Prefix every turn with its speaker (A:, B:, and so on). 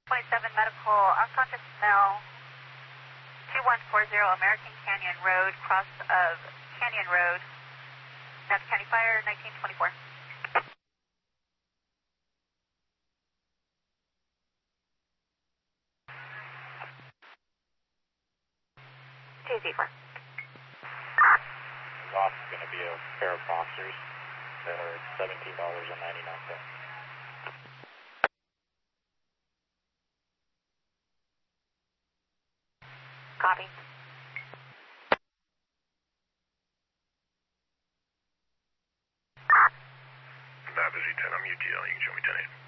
A: 27 medical, unconscious male, 2140 American Canyon Road, cross of Canyon Road, Napa County Fire, 1924. TZ4.
B: Loss is going to be a pair of boxers that are $17.99.
A: Copy.
C: Napa Z10, I'm UTL, you can show me 10-8.